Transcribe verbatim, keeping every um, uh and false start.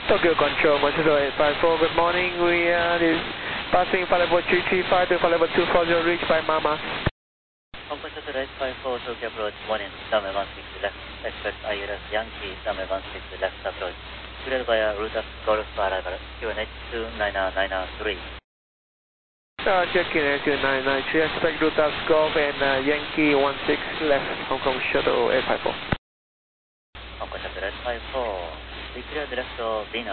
Tokyo Control, Mochido eight five four, good morning. We are uh, passing flight level three three five to flight level two four zero, reached by Mama. Hong Kong Shuttle eight five four, Tokyo approach, morning, runway one six left, expect I L S Yankee, runway one six left approach, cleared via route of Golf arrival, Q N H two nine nine three. Uh, checking in two nine nine three, expect route of Golf and uh, Yankee one six left, Hong Kong Shuttle eight five four. Hong Kong Shuttle eight five four, declared left of Venus.